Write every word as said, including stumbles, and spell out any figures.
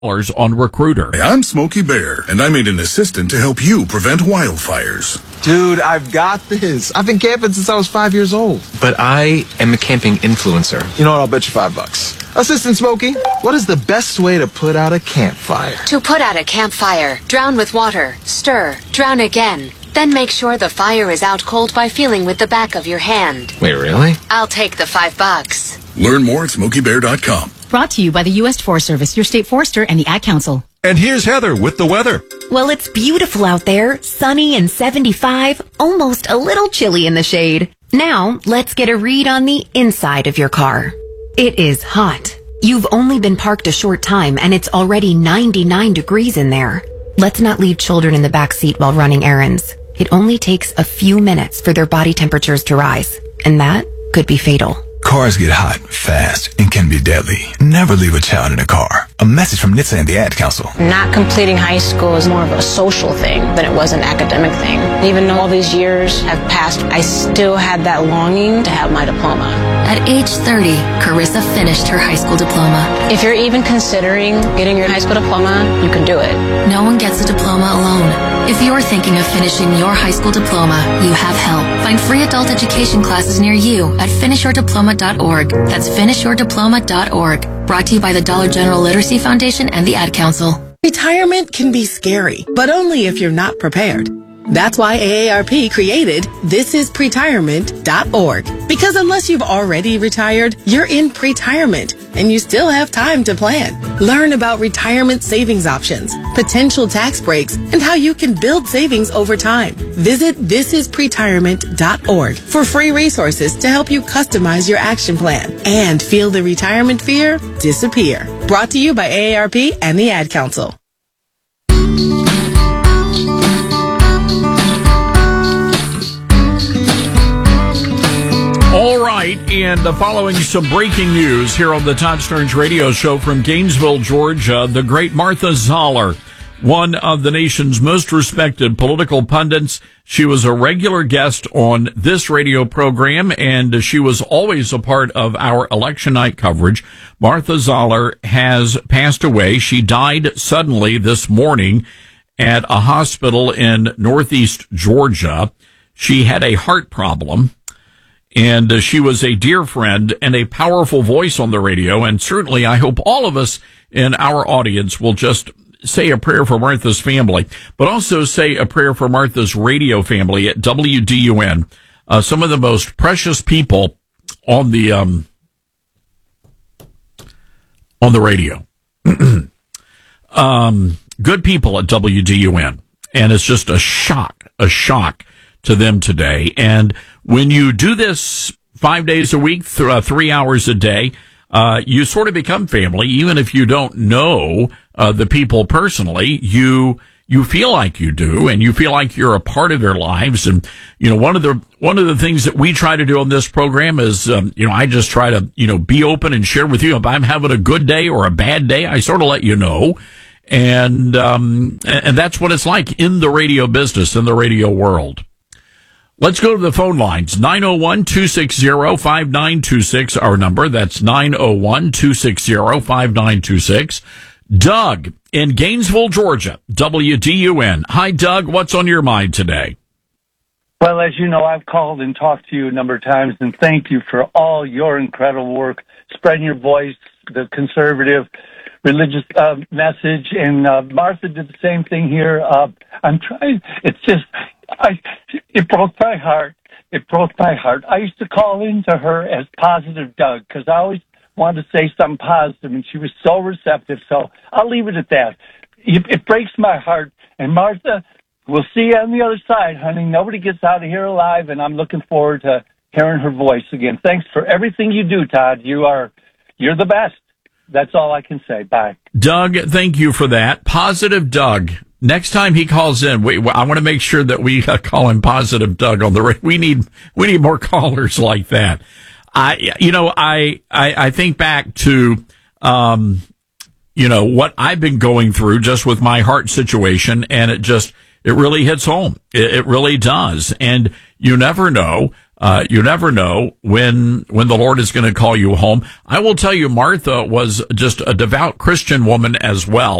on Recruiter. Hey, I'm Smokey Bear, and I made an assistant to help you prevent wildfires. Dude, I've got this. I've been camping since I was five years old. But I am a camping influencer. You know what? I'll bet you five bucks. Assistant Smokey, what is the best way to put out a campfire? To put out a campfire, drown with water, stir, drown again. Then make sure the fire is out cold by feeling with the back of your hand. Wait, really? I'll take the five bucks. Learn more at smokey bear dot com. Brought to you by the U S Forest Service, your state forester, and the Ad Council. And here's Heather with the weather. Well, it's beautiful out there, sunny and seventy-five, almost a little chilly in the shade. Now, let's get a read on the inside of your car. It is hot. You've only been parked a short time, and it's already ninety-nine degrees in there. Let's not leave children in the back seat while running errands. It only takes a few minutes for their body temperatures to rise, and that could be fatal. Cars get hot, fast, and can be deadly. Never leave a child in a car. A message from N H T S A and the Ad Council. Not completing high school is more of a social thing than it was an academic thing. Even though all these years have passed, I still had that longing to have my diploma. At age thirty, Carissa finished her high school diploma. If you're even considering getting your high school diploma, you can do it. No one gets a diploma alone. If you're thinking of finishing your high school diploma, you have help. Find free adult education classes near you at finish your diploma dot org. That's finish your diploma dot org. Brought to you by the Dollar General Literacy Foundation and the Ad Council. Retirement can be scary, but only if you're not prepared. That's why A A R P created this is pretirement dot org. Because unless you've already retired, you're in pretirement, and you still have time to plan. Learn about retirement savings options, potential tax breaks, and how you can build savings over time. Visit this is pretirement dot org for free resources to help you customize your action plan and feel the retirement fear disappear. Brought to you by A A R P and the Ad Council. All right, and uh, following some breaking news here on the Todd Stearns Radio Show from Gainesville, Georgia, the great Martha Zoller, one of the nation's most respected political pundits. She was a regular guest on this radio program, and she was always a part of our election night coverage. Martha Zoller has passed away. She died suddenly this morning at a hospital in northeast Georgia. She had a heart problem. And uh, she was a dear friend and a powerful voice on the radio. And certainly I hope all of us in our audience will just say a prayer for Martha's family, but also say a prayer for Martha's radio family at W D U N. Uh, some of the most precious people on the, um, on the radio. um, good people at W D U N. And it's just a shock, a shock to them today. And when you do this five days a week, th- uh, three hours a day, uh, you sort of become family. Even if you don't know uh, the people personally, you you feel like you do, and you feel like you're a part of their lives. And you know, one of the one of the things that we try to do on this program is, um, you know, I just try to you know be open and share with you if I'm having a good day or a bad day. I sort of let you know. And um, and that's what it's like in the radio business, in the radio world. Let's go to the phone lines. nine oh one, two six zero, five nine two six, our number. That's nine oh one, two six zero, five nine two six. Doug in Gainesville, Georgia, W D U N. Hi, Doug. What's on your mind today? Well, as you know, I've called and talked to you a number of times, and thank you for all your incredible work, spreading your voice, the conservative religious uh, message. And uh, Martha did the same thing here. Uh, I'm trying. It's just... I, it broke my heart. It broke my heart. I used to call into her as Positive Doug because I always wanted to say something positive, and she was so receptive. So I'll leave it at that. It, it breaks my heart. And Martha, we'll see you on the other side, honey. Nobody gets out of here alive, and I'm looking forward to hearing her voice again. Thanks for everything you do, Todd. You are, you're the best. That's all I can say. Bye. Doug, thank you for that. Positive Doug. Next time he calls in, we, I want to make sure that we uh, call him Positive Doug on the radio. We need, we need more callers like that. I, you know, I, I, I think back to, um, you know, what I've been going through just with my heart situation, and it just, it really hits home. It, it really does. And you never know. Uh, you never know when, when the Lord is going to call you home. I will tell you, Martha was just a devout Christian woman as well.